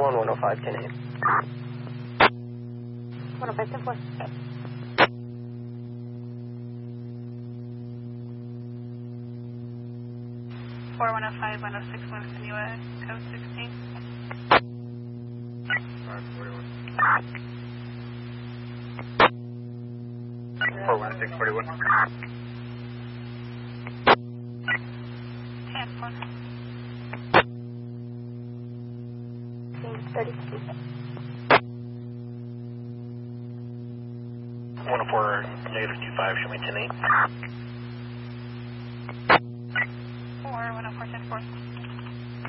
1, 105, 10 8. 105, 10 4. 4105, 106, Winston, US, code 16. 541. 41641. 10 4. 32. 104, negative 25, show me 10 8. 4, 104, 10 4.